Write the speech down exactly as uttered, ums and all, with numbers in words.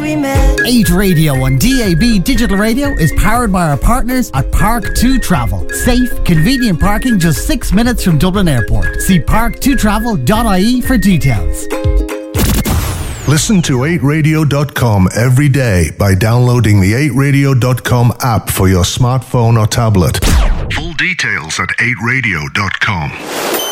we met. eight Radio on D A B Digital Radio is powered by our partners at Park two Travel. Safe, convenient parking just six minutes from Dublin Airport. See park two travel dot I E for details. Listen to eight radio dot com every day by downloading the eight radio dot com app for your smartphone or tablet. Full details at eight radio dot com.